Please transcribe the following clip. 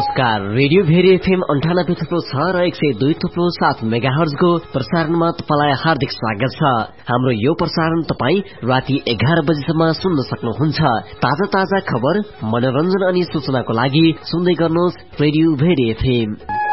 नमस्कार, radio very FM 98.6 र 102.7 मेगाहर्जको प्रसारणमा तपाईलाई हार्दिक स्वागत छ। हाम्रो यो प्रसारण तपाई राति 11 बजेसम्म सुन्न सक्नुहुन्छ। ताजा खबर, मनोरञ्जन अनि सूचनाको लागि सुन्दै गर्नुहोस् रेडियो भेरी एफएम।